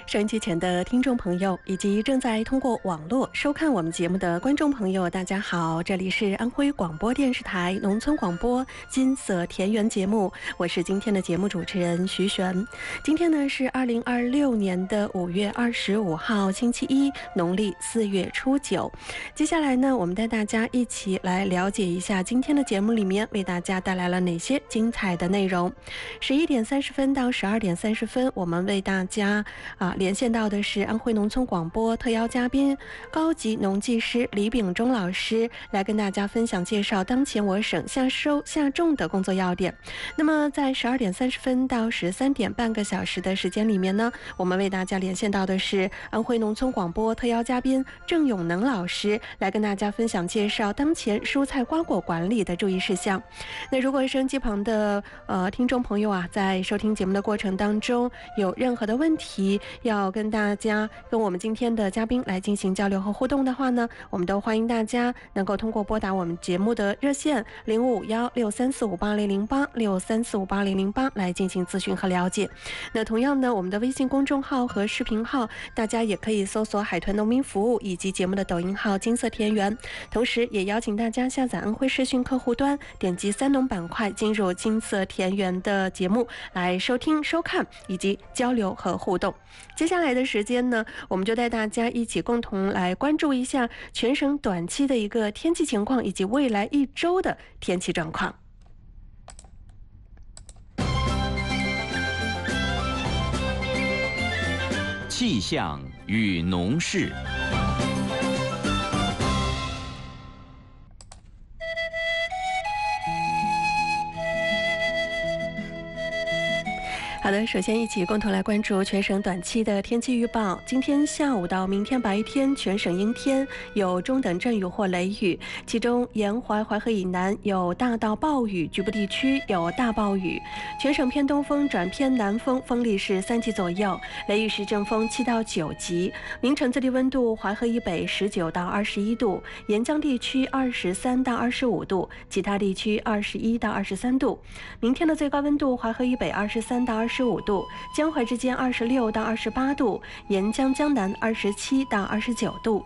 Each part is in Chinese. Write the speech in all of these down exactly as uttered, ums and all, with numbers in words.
收音机前的听众朋友，以及正在通过网络收看我们节目的观众朋友，大家好，这里是安徽广播电视台农村广播金色田园节目，我是今天的节目主持人徐璇。今天呢是二零二六年的五月二十五号，星期一，农历四月初九。接下来呢，我们带大家一起来了解一下今天的节目里面为大家带来了哪些精彩的内容。十一点三十分到十二点三十分，我们为大家啊连线到的是安徽农村广播特邀嘉宾高级农技师李秉忠老师，来跟大家分享介绍当前我省夏收夏种的工作要点。那么在十二点三十分到十三点半个小时的时间里面呢，我们为大家连线到的是安徽农村广播特邀嘉宾郑永能老师，来跟大家分享介绍当前蔬菜瓜果管理的注意事项。那如果收音机旁的呃听众朋友啊，在收听节目的过程当中有任何的问题要跟大家跟我们今天的嘉宾来进行交流和互动的话呢，我们都欢迎大家能够通过拨打我们节目的热线零五五幺六三四五八零零八六三四五八零零八来进行咨询和了解。那同样呢，我们的微信公众号和视频号，大家也可以搜索海豚农民服务以及节目的抖音号金色田园，同时也邀请大家下载安徽视讯客户端，点击三农板块进入金色田园的节目来收听收看以及交流和互动。接下来的时间呢，我们就带大家一起共同来关注一下全省短期的一个天气情况以及未来一周的天气状况。 气象与农事。 好的，首先一起共同来关注全省短期的天气预报。今天下午到明天白天，全省阴天，有中等阵雨或雷雨，其中沿淮淮河以南有大到暴雨，局部地区有大暴雨。全省偏东风转偏南风，风力是三级左右，雷雨时阵风七到九级。凌晨最低温度，淮河以北十九到二十一度，沿江地区二十三到二十五度，其他地区二十一到二十三度。明天的最高温度，淮河以北二十三到二十五度，江淮之间二十六到二十八度，沿江江南二十七到二十九度。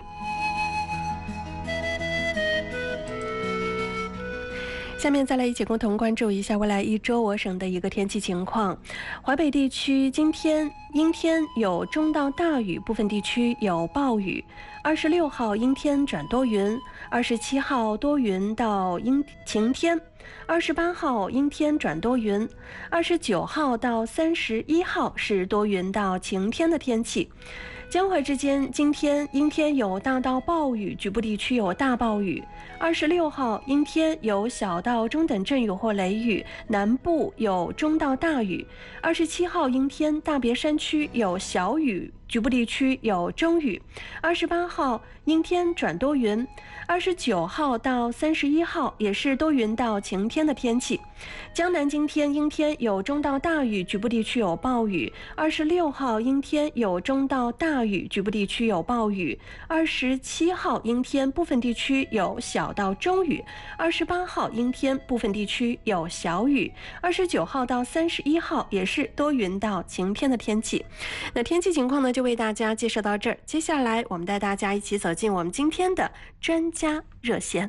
下面再来一起共同关注一下未来一周我省的一个天气情况。淮北地区今天阴天有中到大雨，部分地区有暴雨。二十六号阴天转多云，二十七号多云到阴晴天，二十八号阴天转多云，二十九号到三十一号是多云到晴天的天气。江淮之间今天阴天有大到暴雨，局部地区有大暴雨。二十六号阴天有小到中等阵雨或雷雨，南部有中到大雨。二十七号阴天，大别山区有小雨，局部地区有中雨。二十八号阴天转多云，二十九号到三十一号也是多云到晴天的天气。江南今天阴天有中到大雨，局部地区有暴雨。二十六号阴天有中到大雨，局部地区有暴雨。二十七号阴天，部分地区有小到中雨。二十八号阴天，部分地区有小雨。二十九号到三十一号也是多云到晴天的天气。那天气情况呢，就为大家介绍到这儿。接下来我们带大家一起走进我们今天的专家热线。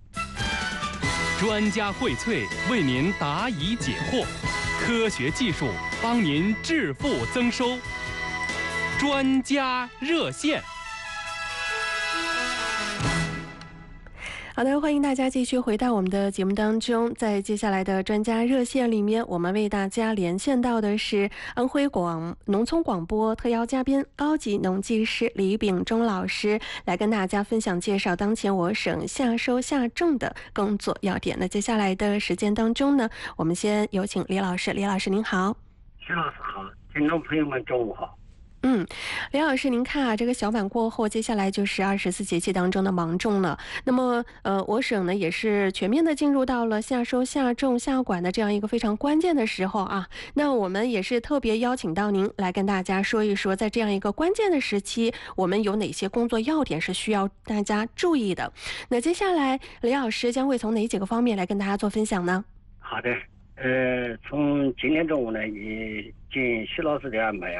专家荟萃，为您答疑解惑，科学技术帮您致富增收。专家热线。 好的，欢迎大家继续回到我们的节目当中。在接下来的专家热线里面，我们为大家连线到的是安徽广农村广播特邀嘉宾高级农技师李秉忠老师，来跟大家分享介绍当前我省夏收夏种的工作要点。那接下来的时间当中呢，我们先有请李老师。李老师您好。 徐老师好，听众朋友们中午好。 嗯，李老师，您看啊，这个小满过后，接下来就是二十四节气当中的芒种了。那么，呃，我省呢也是全面的进入到了夏收、夏种、夏管的这样一个非常关键的时候啊。那我们也是特别邀请到您来跟大家说一说，在这样一个关键的时期，我们有哪些工作要点是需要大家注意的。那接下来，李老师将会从哪几个方面来跟大家做分享呢？ 好的，呃，从今天中午呢，也经徐老师的安排啊。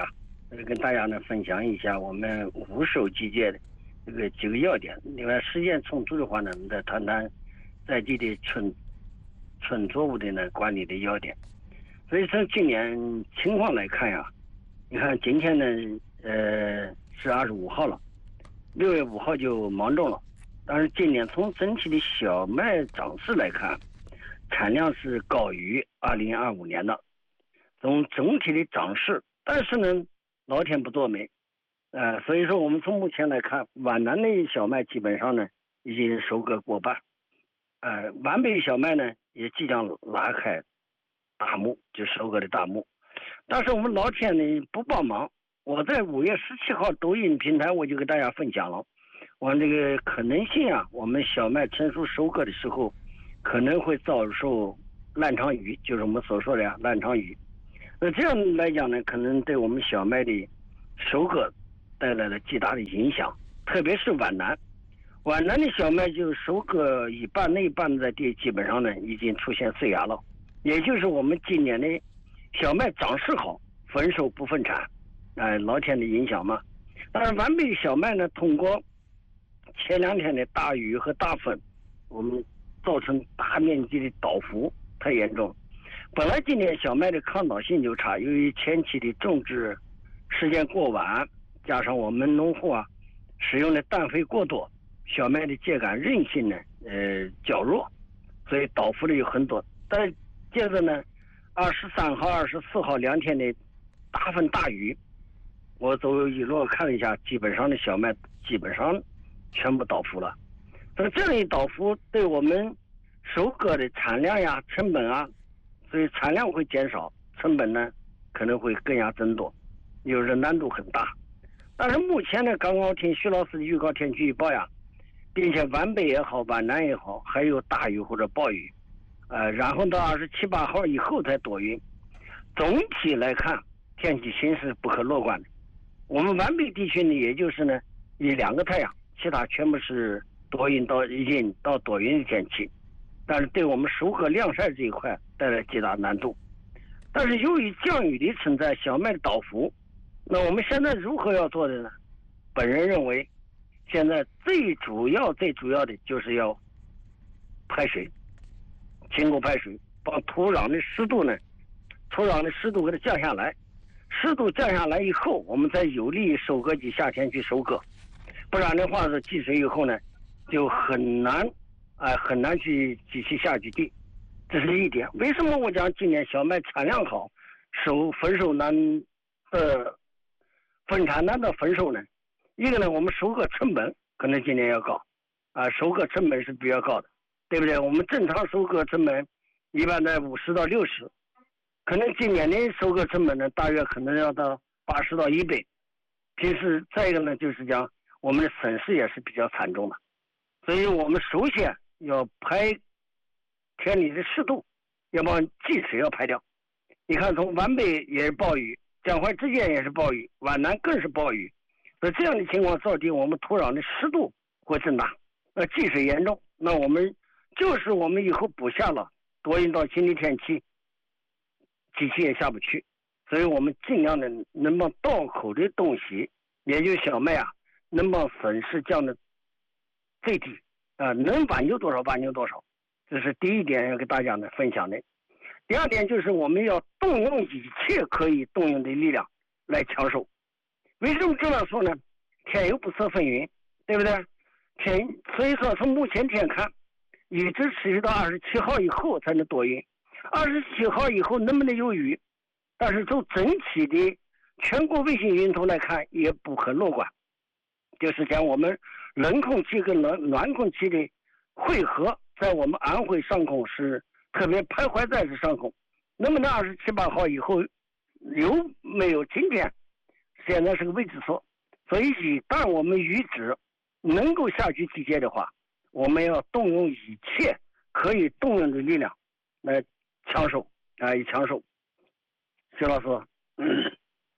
呃，跟大家呢分享一下我们五收季节的这个几个要点。另外，时间充足的话呢，我们再谈谈在地的春春作物的呢管理的要点。所以从今年情况来看呀，你看今天呢，呃，是二十五号了，六月五号就芒种了。但是今年从整体的小麦长势来看，产量是高于二零二五年的。从整体的长势，但是呢，老天不作美，呃，所以说我们从目前来看，皖南的小麦基本上呢已经收割过半，呃，皖北小麦呢也即将拉开大幕，就收割的大幕。但是我们老天呢不帮忙，我在五月十七号抖音平台我就给大家分享了，我这个可能性啊，我们小麦成熟收割的时候可能会遭受烂场雨，就是我们所说的呀烂场雨。那这样来讲呢，可能对我们小麦的收割带来了极大的影响，特别是皖南，皖南的小麦就收割一半那一半的地基本上呢已经出现碎芽了，也就是我们今年的小麦长势好，丰收不分产，哎、呃，老天的影响嘛。但是皖北小麦呢，通过前两天的大雨和大风，我们造成大面积的倒伏太严重。本来今年小麦的抗倒性就差，由于前期的种植时间过晚，加上我们农户啊使用的氮肥过多，小麦的秸秆韧性呢呃较弱，所以倒伏的有很多。但是接着呢，二十三号、二十四号两天的大风大雨，我走一路看了一下，基本上的小麦基本上全部倒伏了。所以这样一倒伏，对我们收割的产量呀、成本啊，所以产量会减少，成本呢可能会更加增多，有时难度很大。但是目前呢，刚刚听徐老师的预告天气预报呀，并且皖北也好，皖南也好，还有大雨或者暴雨，呃，然后到二十七八号以后才多云。总体来看，天气形势不可乐观的。我们皖北地区呢，也就是呢一两个太阳，其他全部是多云到阴到多云的天气。但是对我们收割晾晒这一块带来极大难度。但是由于降雨的存在，小麦的倒伏，那我们现在如何要做的呢？本人认为，现在最主要最主要的就是要排水，经过排水，把土壤的湿度呢，土壤的湿度给它降下来，湿度降下来以后，我们再有利于收割机夏天去收割，不然的话是积水以后呢，就很难。哎，很难去机器下去地，这是一点。为什么我讲今年小麦产量好，收丰收难的分产难的丰收呢？一个呢，我们收割成本可能今年要高，啊，收割成本是比较高的，对不对？我们正常收割成本一般在五十到六十，可能今年的收割成本呢，大约可能要到八十到一百。平时再一个呢，就是讲我们的损失也是比较惨重的，所以我们首先要排田里的湿度，要把积水要排掉。你看，从皖北也是暴雨，江淮之间也是暴雨，皖南更是暴雨。所以这样的情况造成我们土壤的湿度会增大，那积水严重，那我们就是我们以后补下了多云到晴的天气，机器也下不去。所以我们尽量的能把稻口的东西，也就是小麦啊，能把损失降的最低。呃，能挽救多少挽救多少，这是第一点要给大家呢分享的。第二点就是我们要动用一切可以动用的力量来抢收。为什么这样说呢？天有不测风云，对不对？天，所以说从目前天看，一直持续到二十七号以后才能多云。二十七号以后能不能有雨？但是从整体的全国卫星云图来看，也不可乐观。就是讲我们冷空气跟暖暖空气的汇合，在我们安徽上空是特别徘徊在这上空。能不能二十七八号以后有没有今天，现在是个未知数。所以一旦我们预知能够下去季节的话，我们要动用一切可以动用的力量来抢收啊，以抢收。徐老师。嗯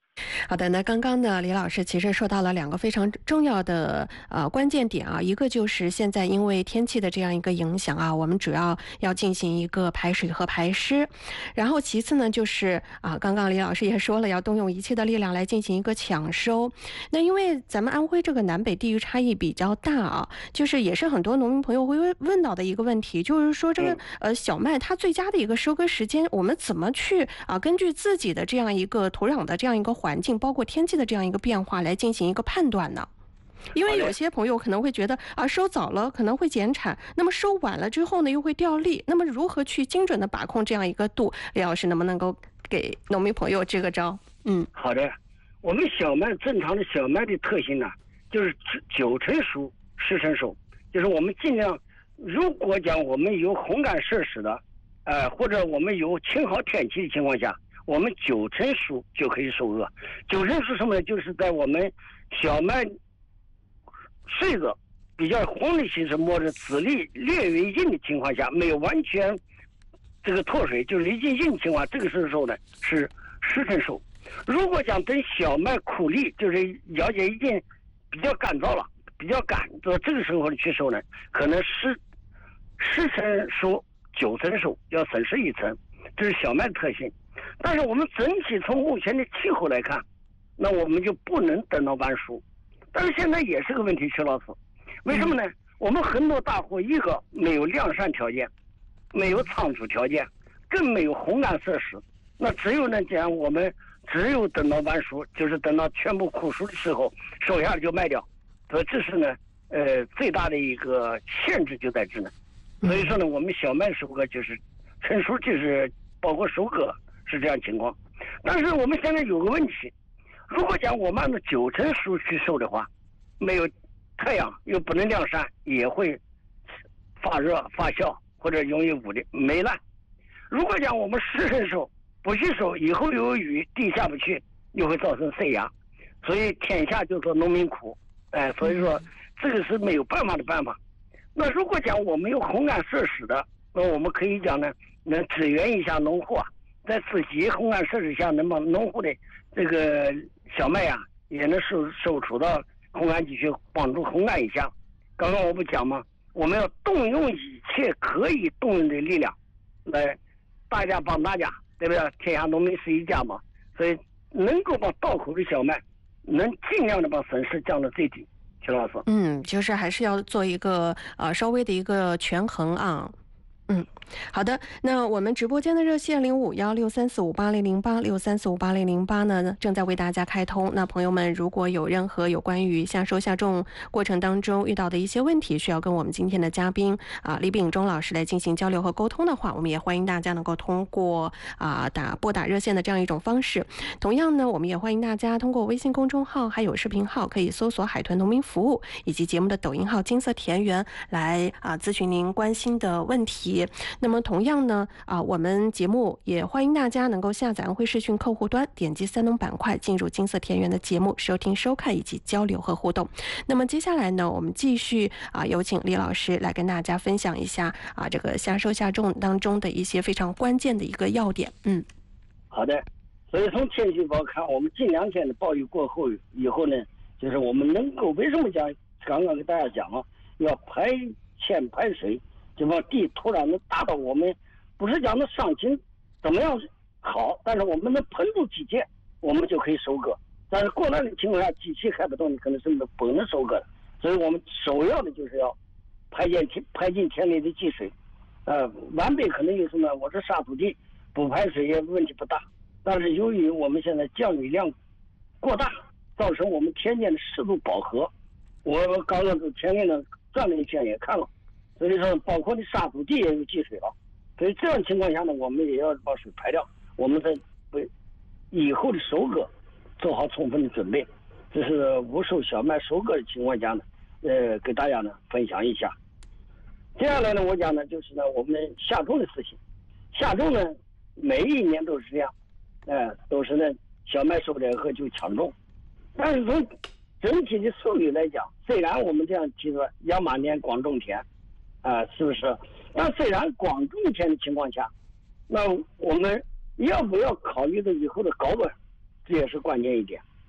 好的，那刚刚呢，李老师其实说到了两个非常重要的呃关键点啊，一个就是现在因为天气的这样一个影响啊，我们主要要进行一个排水和排湿，然后其次呢就是啊，刚刚李老师也说了，要动用一切的力量来进行一个抢收。那因为咱们安徽这个南北地域差异比较大啊，就是也是很多农民朋友会问到的一个问题，就是说这个呃小麦它最佳的一个收割时间，我们怎么去啊根据自己的这样一个土壤的这样一个环境，包括天气的这样一个变化来进行一个判断呢？因为有些朋友可能会觉得啊，收早了可能会减产，那么收晚了之后呢又会掉粒，那么如何去精准的把控这样一个度？李老师能不能够给农民朋友支个招？嗯， 好的。我们小麦正常的小麦的特性呢，就是九成熟十成熟，就是我们尽量，如果讲我们有烘干设施的，呃，或者我们有晴好天气的情况下，我们九成熟就可以收割。九成熟什么呢？就是在我们小麦穗子比较黄的形式，摸着籽粒略微硬的情况下，没有完全这个脱水，就是离经硬的情况，这个时候呢是十成熟。如果讲等小麦苦粒，就是了解已经比较干燥了，比较干，到这个时候去收呢，可能十十成熟九成熟，要损失一层，这是小麦的特性。但是我们整体从目前的气候来看，那我们就不能等到晚熟。但是现在也是个问题，徐老师，为什么呢？我们很多大户一个没有晾晒条件，没有仓储条件，更没有烘干设施，那只有呢这样，我们只有等到晚熟，就是等到全部枯熟的时候收下来就卖掉。所以这是呢呃最大的一个限制就在这呢。所以说呢，我们小麦收割就是成熟，就是包括收割是这样情况。但是我们现在有个问题，如果讲我们按照九成熟去收的话，没有太阳又不能晾晒，也会发热发酵或者容易捂的霉烂。如果讲我们十成熟不去收，以后有雨地下不去，又会造成塞牙。所以天下就说农民苦，哎，所以说这个是没有办法的办法。那如果讲我们有烘干设施的，那我们可以讲呢，能支援一下农户啊，在自己烘干设施下，能把农户的这个小麦啊，也能收收出到烘干机去帮助烘干一下。刚刚我不讲吗？我们要动用一切可以动用的力量，来大家帮大家，对不对？天下农民是一家嘛，所以能够把稻口的小麦，能尽量的把损失降到最低。徐老师， 嗯，就是还是要做一个呃稍微的一个权衡啊。嗯，好的。那我们直播间的热线零五幺六三四五八零零八六三四五八零零八呢，正在为大家开通。那朋友们，如果有任何有关于下收下种过程当中遇到的一些问题，需要跟我们今天的嘉宾啊李秉忠老师来进行交流和沟通的话，我们也欢迎大家能够通过啊打拨打热线的这样一种方式。同样呢，我们也欢迎大家通过微信公众号还有视频号，可以搜索海豚农民服务，以及节目的抖音号金色田园来啊咨询您关心的问题。那么同样呢啊，我们节目也欢迎大家能够下载安徽视讯客户端，点击三农板块进入金色田园的节目收听收看以及交流和互动。那么接下来呢，我们继续啊有请李老师来跟大家分享一下啊这个下收下种当中的一些非常关键的一个要点。嗯， 好的。所以从天气预报看，我们近两天的暴雨过后以后呢，就是我们能够为什么讲刚刚给大家讲了，要排欠排水，就把地土壤能达到我们不是讲的上情怎么样好，但是我们能喷住机械，我们就可以收割。但是过来的情况下，机器开不动，你可能是不能收割的。所以我们首要的就是要排进田排进田里的积水。呃，完备可能有什么？我这沙土地不排水也问题不大，但是由于我们现在降雨量过大，造成我们田间的适度饱和。我刚刚在田里呢转了一圈也看了。所以说，包括你沙土地也有积水了，所以这样情况下呢，我们也要把水排掉，我们在为以后的收割做好充分的准备。这是无收小麦收割的情况下呢，呃，给大家呢分享一下。接下来呢，我讲呢就是呢我们下种的事情。下种呢，每一年都是这样，呃，都是呢小麦收了以后就抢种，但是从整体的收益来讲，虽然我们这样提出养马年广种田。啊、呃，是不是？那虽然广种田的情况下，那我们要不要考虑到以后的高温，这也是关键一点。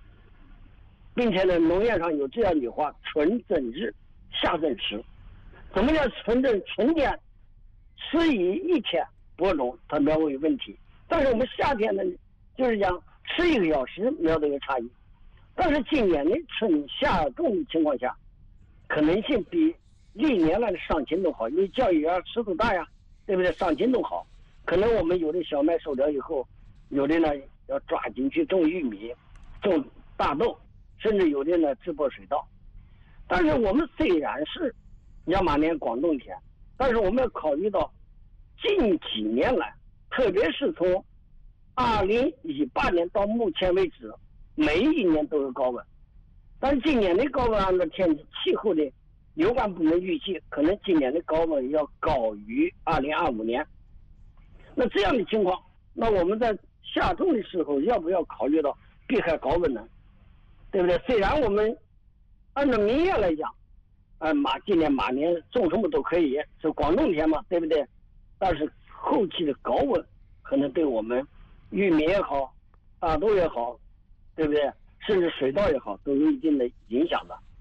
并且呢，农业上有这样一句话：春正日，夏正时。怎么叫春正？春天吃一一天播种，它没有问题。但是我们夏天呢，就是讲吃一个小时没有这个差异。但是今年的春夏种的情况下，可能性比历年来的上勤都好，因为教育园尺度大呀，对不对？上勤都好。可能我们有的小麦收了以后，有的呢要抓紧去种玉米、种大豆，甚至有的呢直播水稻。但是我们虽然是亚马年广冬天，但是我们要考虑到近几年来，特别是从二零一八年到目前为止，每一年都有高温。但是今年的高温按照天气气候的有关部门预计，可能今年的高温要高于二零二五年。那这样的情况，那我们在下种的时候要不要考虑到避开高温呢？对不对？虽然我们按照民业来讲，呃，马今年马年种什么都可以，是广冬天嘛，对不对？但是后期的高温可能对我们玉米也好，大豆也好，对不对？甚至水稻也好，都有一定的影响的。